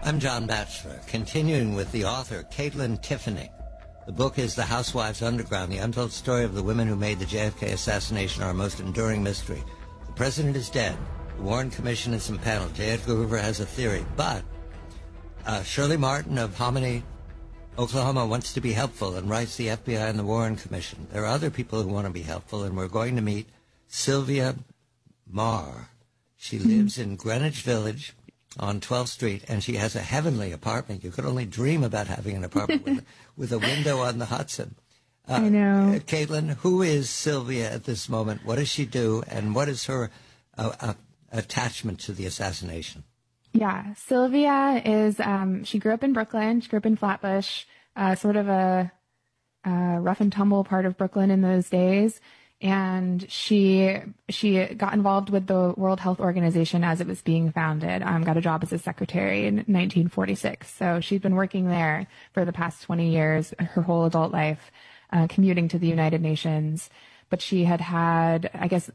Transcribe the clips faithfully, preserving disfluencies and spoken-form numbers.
I'm John Batchelor, continuing with the author, Caitlin Tiffany. The book is The Housewives Underground, the untold story of the women who made the J F K assassination our most enduring mystery. The president is dead. The Warren Commission is impaneled. J. Edgar Hoover has a theory. But uh, Shirley Martin of Hominy, Oklahoma, wants to be helpful and writes the F B I and the Warren Commission. There are other people who want to be helpful, and we're going to meet Sylvia Marr. She lives in Greenwich Village on twelfth Street, and she has a heavenly apartment. You could only dream about having an apartment with, with a window on the Hudson. Uh, I know. Caitlin, who is Sylvia at this moment? What does she do, and what is her uh, uh, attachment to the assassination? Yeah, Sylvia is, um, she grew up in Brooklyn. She grew up in Flatbush, uh, sort of a, a rough and tumble part of Brooklyn in those days. And she she got involved with the World Health Organization as it was being founded, um, got a job as a secretary in nineteen forty-six. So she's been working there for the past twenty years, her whole adult life, uh, commuting to the United Nations. But she had had, I guess,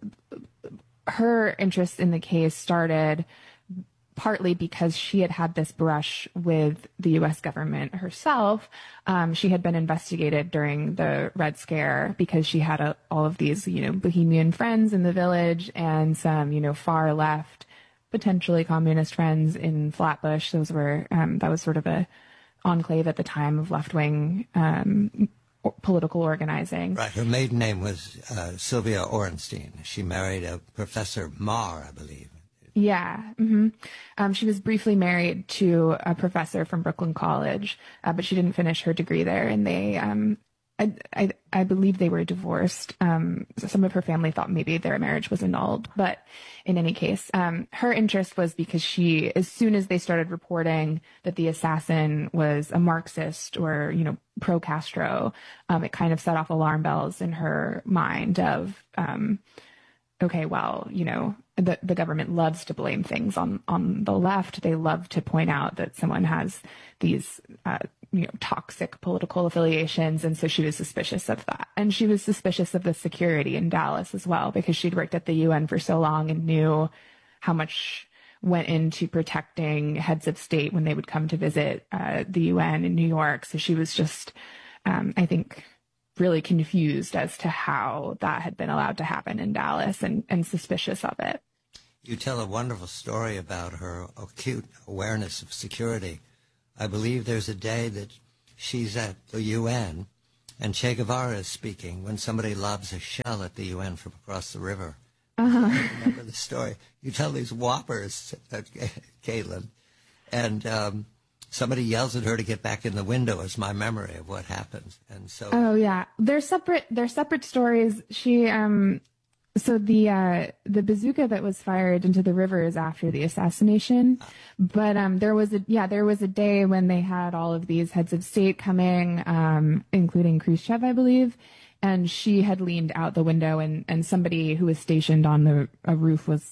her interest in the case started partly because she had had this brush with the U S government herself. Um, she had been investigated during the Red Scare because she had a, all of these, you know, bohemian friends in the village and some, you know, far left, potentially communist friends in Flatbush. Those were, um, that was sort of a enclave at the time of left-wing um, political organizing. Right. Her maiden name was uh, Sylvia Orenstein. She married a Professor Marr, I believe. Yeah. Mm-hmm. Um, she was briefly married to a professor from Brooklyn College, uh, but she didn't finish her degree there. And they, um, I, I, I believe they were divorced. Um, so some of her family thought maybe their marriage was annulled. But in any case, um, her interest was because she, as soon as they started reporting that the assassin was a Marxist or, you know, pro-Castro, um, it kind of set off alarm bells in her mind of, um, okay, well, you know, the, the government loves to blame things on, on the left. They love to point out that someone has these, uh, you know, toxic political affiliations. And so she was suspicious of that. And she was suspicious of the security in Dallas as well, because she'd worked at the U N for so long and knew how much went into protecting heads of state when they would come to visit uh, the U N in New York. So she was just, um, I think, really confused as to how that had been allowed to happen in Dallas and, and suspicious of it. You tell a wonderful story about her acute awareness of security. I believe there's a day that she's at the U N and Che Guevara is speaking when somebody lobs a shell at the U N from across the river. Uh-huh. I remember the story. You tell these whoppers, uh, Caitlin, and um, somebody yells at her to get back in the window is my memory of what happens. And so, oh yeah, they're separate. They're separate stories. She, um, so the uh, the bazooka that was fired into the river is after the assassination, but um, there was a yeah, there was a day when they had all of these heads of state coming, um, including Khrushchev, I believe, and she had leaned out the window, and and somebody who was stationed on the a roof was